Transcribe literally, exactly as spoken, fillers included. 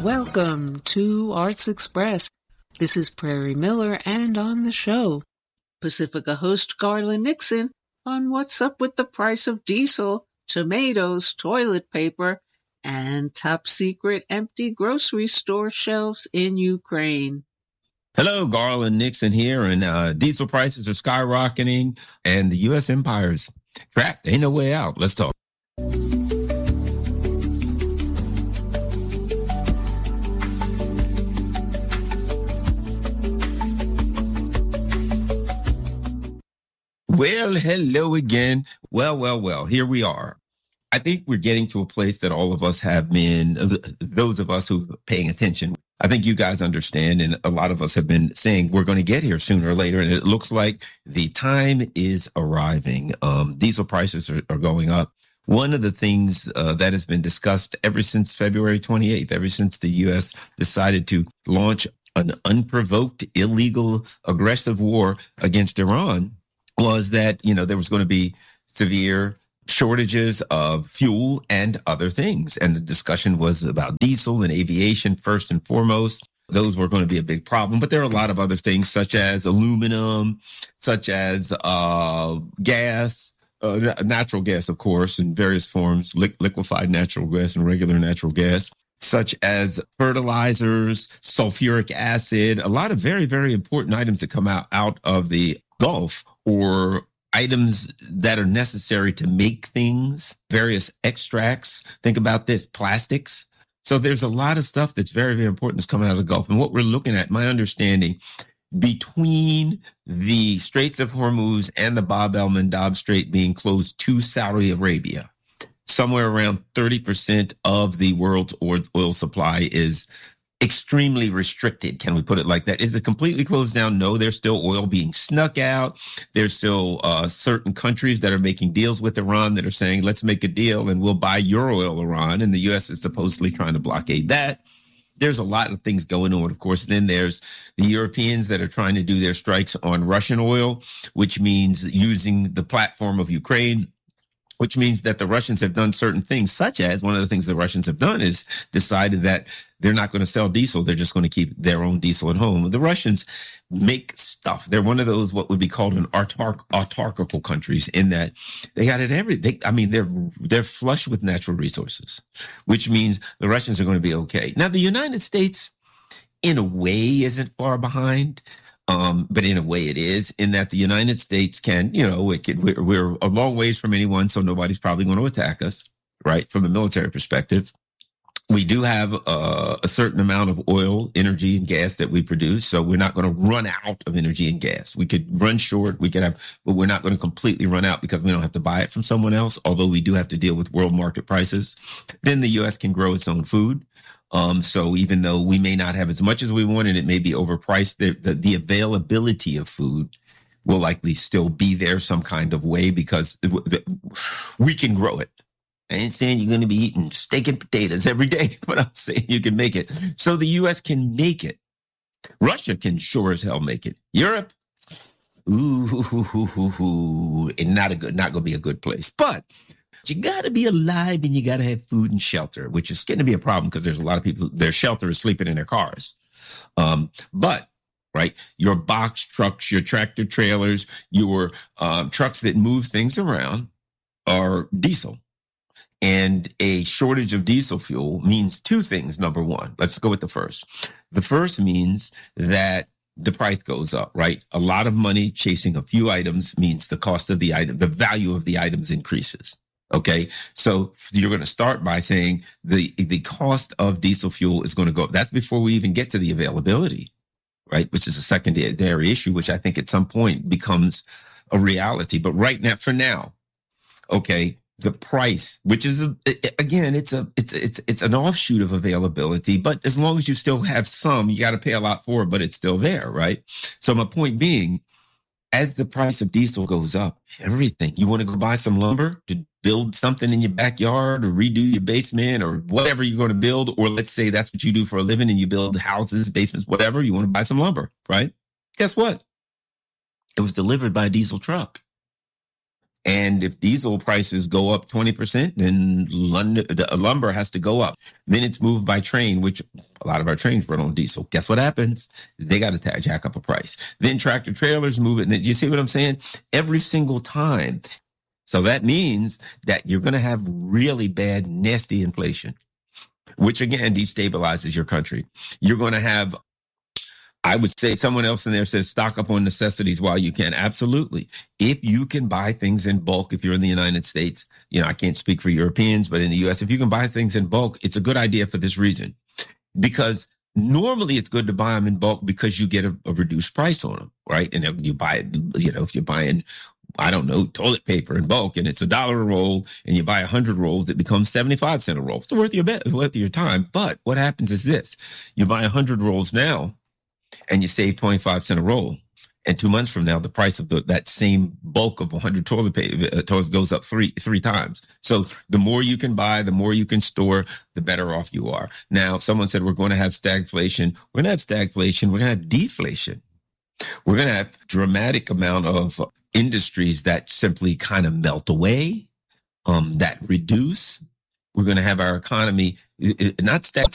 Welcome to Arts Express. This is Prairie Miller, and on the show, Pacifica host Garland Nixon on what's up with the price of diesel, tomatoes, toilet paper, and top secret empty grocery store shelves in Ukraine. Hello, Garland Nixon here, and uh, diesel prices are skyrocketing, and the U S empire's trapped. Ain't no way out. Let's talk. Well, hello again. Well, well, well, here we are. I think we're getting to a place that all of us have been, those of us who are paying attention. I think you guys understand, and a lot of us have been saying we're going to get here sooner or later, and it looks like the time is arriving. Um, diesel prices are, are going up. One of the things uh, that has been discussed ever since February twenty-eighth, ever since the U S decided to launch an unprovoked, illegal, aggressive war against Iran, was that, you know, there was going to be severe shortages of fuel and other things. And the discussion was about diesel and aviation first and foremost. Those were going to be a big problem. But there are a lot of other things such as aluminum, such as uh gas, uh, natural gas, of course, in various forms, li- liquefied natural gas and regular natural gas, such as fertilizers, sulfuric acid, a lot of very, very important items that come out, out of the Gulf, or items that are necessary to make things, various extracts. Think about this, plastics. So there's a lot of stuff that's very, very important that's coming out of the Gulf. And what we're looking at, my understanding, between the Straits of Hormuz and the Bab el-Mandab Strait being closed to Saudi Arabia, somewhere around thirty percent of the world's oil supply is extremely restricted. Can we put it like that? Is it completely closed down? No, there's still oil being snuck out. There's still uh, certain countries that are making deals with Iran that are saying, let's make a deal and we'll buy your oil, Iran. And the U S is supposedly trying to blockade that. There's a lot of things going on, of course. Then there's the Europeans that are trying to do their strikes on Russian oil, which means using the platform of Ukraine, which means that the Russians have done certain things, such as one of the things the Russians have done is decided that they're not going to sell diesel. They're just going to keep their own diesel at home. The Russians make stuff. They're one of those what would be called an autark, autarkical countries in that they got it every. They, I mean, they're they're flush with natural resources, which means the Russians are going to be okay. Now, the United States, in a way, isn't far behind. Um, but in a way it is, in that the United States can, you know, it can, we're, we're a long ways from anyone, so nobody's probably going to attack us, right? From a military perspective. We do have uh, a certain amount of oil, energy, and gas that we produce, so we're not going to run out of energy and gas. We could run short, we could have, but we're not going to completely run out because we don't have to buy it from someone else, although we do have to deal with world market prices. Then the U S can grow its own food. Um, so even though we may not have as much as we want and it may be overpriced, the, the, the availability of food will likely still be there some kind of way because we can grow it. I ain't saying you're going to be eating steak and potatoes every day, but I'm saying you can make it. So the U S can make it. Russia can sure as hell make it. Europe, ooh, hoo, hoo, hoo, hoo, and not a good, not going to be a good place. But you got to be alive and you got to have food and shelter, which is going to be a problem because there's a lot of people, their shelter is sleeping in their cars. Um, but, right, your box trucks, your tractor trailers, your uh, trucks that move things around are diesel. And a shortage of diesel fuel means two things. Number one, let's go with the first. The first means that the price goes up, right? A lot of money chasing a few items means the cost of the item, the value of the items increases. Okay, so you're going to start by saying the the cost of diesel fuel is going to go up. That's before we even get to the availability, right? Which is a secondary issue, which I think at some point becomes a reality. But right now, for now, okay, the price, which is a, again, it's a it's it's it's an offshoot of availability. But as long as you still have some, you got to pay a lot for it, but it's still there, right? So my point being, as the price of diesel goes up, everything, you want to go buy some lumber to build something in your backyard or redo your basement or whatever you're going to build, or let's say that's what you do for a living and you build houses, basements, whatever, you want to buy some lumber, right? Guess what? It was delivered by a diesel truck. And if diesel prices go up twenty percent, then lumber has to go up. Then it's moved by train, which A lot of our trains run on diesel. Guess what happens? They got to jack up a price. Then tractor trailers move it. And you see what I'm saying? Every single time. So that means that you're going to have really bad, nasty inflation, which again destabilizes your country. You're going to have, I would say, someone else in there says stock up on necessities while you can. Absolutely. If you can buy things in bulk, if you're in the United States, you know, I can't speak for Europeans, but in the U S, if you can buy things in bulk, it's a good idea for this reason. Because normally it's good to buy them in bulk because you get a, a reduced price on them, right? And you buy it, you know, if you're buying, I don't know, toilet paper in bulk and it's a dollar a roll and you buy a hundred rolls, it becomes seventy-five cents a roll. It's worth your bet, worth your time. But what happens is this, you buy a hundred rolls now and you save twenty-five cents a roll. And two months from now, the price of the, that same bulk of one hundred toilet paper uh, toilets goes up three, three times. So the more you can buy, the more you can store, the better off you are. Now, someone said we're going to have stagflation. We're going to have stagflation. We're going to have deflation. We're going to have dramatic amount of industries that simply kind of melt away, um, that reduce. We're going to have our economy not stag